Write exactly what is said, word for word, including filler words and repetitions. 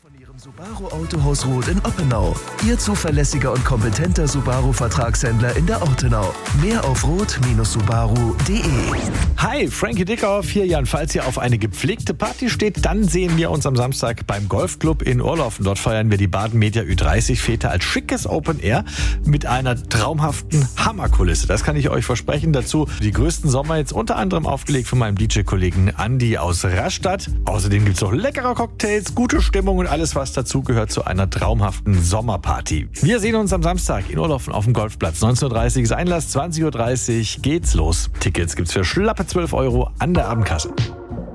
Von Ihrem Subaru Autohaus Roth in Oppenau. Ihr zuverlässiger und kompetenter Subaru-Vertragshändler in der Ortenau. Mehr auf roth Subaru punkt de. Hi, Frankie Dickhoff hier. Jan, falls ihr auf eine gepflegte Party steht, dann sehen wir uns am Samstag beim Golfclub in Urlaufen. Dort feiern wir die Baden Media Ü dreißig Fete als schickes Open Air mit einer traumhaften Hammerkulisse. Das kann ich euch versprechen. Dazu die größten Sommerhits, unter anderem aufgelegt von meinem D J-Kollegen Andi aus Rastatt. Außerdem gibt es noch leckere Cocktails, gute Stimmung und alles, was dazugehört zu einer traumhaften Sommerparty. Wir sehen uns am Samstag in Urlaufen auf dem Golfplatz. neunzehn Uhr dreißig ist Einlass, zwanzig Uhr dreißig geht's los. Tickets gibt's für schlappe zwölf Euro an der Abendkasse.